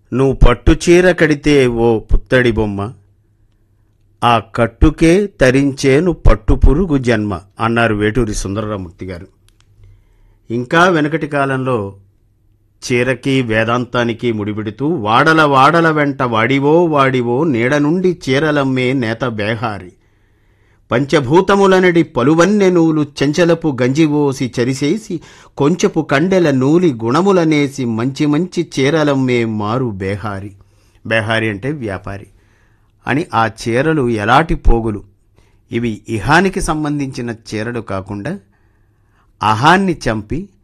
నువ్వు పట్టుచీర కడితే ఓ పుత్తడి బొమ్మ, ఆ కట్టుకే తరించేను పట్టుపురుగు జన్మ అన్నారు వేటూరి సుందరరామూర్తి గారు. ఇంకా వెనకటి కాలంలో చీరకి వేదాంతానికి ముడిపెడుతూ వాడల వాడల వెంట వాడివో వాడివో నీడ నుండి చీరలమ్మే నేత బేహారి, పంచభూతములనడి పలువన్నె నూలు చెంచలపు గంజివోసి చరిసేసి కొంచెపు కండెల నూలి గుణములనేసి మంచి మంచి చీరలమ్మే మారు బేహారి. బేహారి అంటే వ్యాపారి అని. ఆ చీరలు ఎలాంటి పోగులు! ఇవి ఇహానికి సంబంధించిన చీరలు కాకుండా అహాన్ని చంపి